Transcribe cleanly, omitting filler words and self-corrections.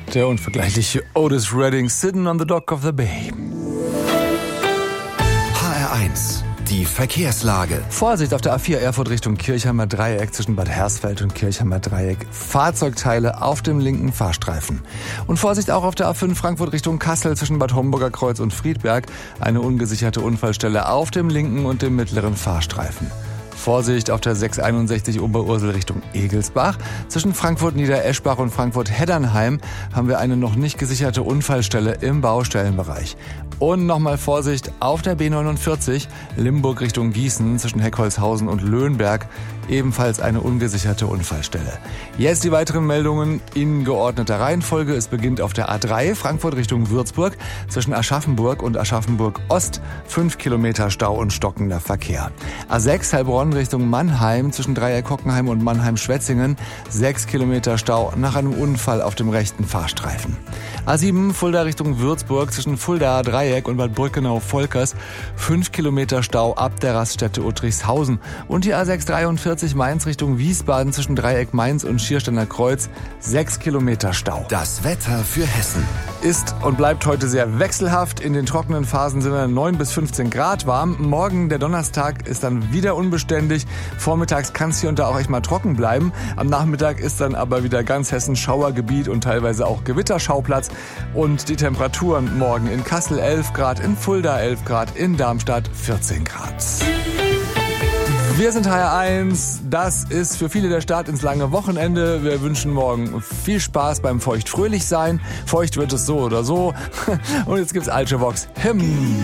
Der unvergleichliche Otis Redding, Sitting on the Dock of the Bay. HR1, die Verkehrslage. Vorsicht auf der A4 Erfurt Richtung Kirchheimer Dreieck zwischen Bad Hersfeld und Kirchheimer Dreieck. Fahrzeugteile auf dem linken Fahrstreifen. Und Vorsicht auch auf der A5 Frankfurt Richtung Kassel zwischen Bad Homburger Kreuz und Friedberg. Eine ungesicherte Unfallstelle auf dem linken und dem mittleren Fahrstreifen. Vorsicht auf der 661 Oberursel Richtung Egelsbach. Zwischen Frankfurt-Niedereschbach und Frankfurt-Heddernheim haben wir eine noch nicht gesicherte Unfallstelle im Baustellenbereich. Und nochmal Vorsicht auf der B49 Limburg Richtung Gießen zwischen Heckholzhausen und Löhnberg. Ebenfalls eine ungesicherte Unfallstelle. Jetzt die weiteren Meldungen in geordneter Reihenfolge. Es beginnt auf der A3 Frankfurt Richtung Würzburg zwischen Aschaffenburg und Aschaffenburg Ost. 5 Kilometer Stau und stockender Verkehr. A6 Heilbronn Richtung Mannheim zwischen Dreieck Hockenheim und Mannheim-Schwetzingen. 6 Kilometer Stau nach einem Unfall auf dem rechten Fahrstreifen. A7 Fulda Richtung Würzburg zwischen Fulda Dreieck und Bad Brückenau-Volkers. 5 Kilometer Stau ab der Raststätte Uttrichshausen. Und die A6 43 Mainz Richtung Wiesbaden zwischen Dreieck Mainz und Schiersteiner Kreuz. 6 Kilometer Stau. Das Wetter für Hessen. Ist und bleibt heute sehr wechselhaft. In den trockenen Phasen sind wir 9 bis 15 Grad warm. Morgen, der Donnerstag, ist dann wieder unbeständig. Vormittags kann es hier und da auch echt mal trocken bleiben. Am Nachmittag ist dann aber wieder ganz Hessen Schauergebiet und teilweise auch Gewitterschauplatz. Und die Temperaturen morgen in Kassel 11 Grad, in Fulda 11 Grad, in Darmstadt 14 Grad. Wir sind HR1, das ist für viele der Start ins lange Wochenende. Wir wünschen morgen viel Spaß beim Feucht-Fröhlich-Sein. Feucht wird es so oder so. Und jetzt gibt's Alce Vox.